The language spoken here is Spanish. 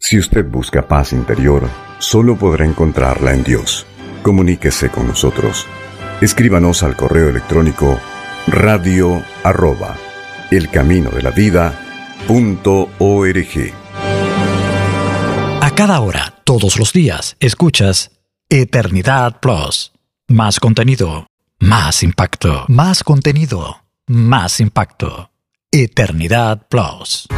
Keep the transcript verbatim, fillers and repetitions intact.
Si usted busca paz interior, solo podrá encontrarla en Dios. Comuníquese con nosotros. Escríbanos al correo electrónico radio arroba elcaminodelavida.org. A cada hora, todos los días, escuchas Eternidad Plus. Más contenido, más impacto. Más contenido, más impacto. Eternidad Plus.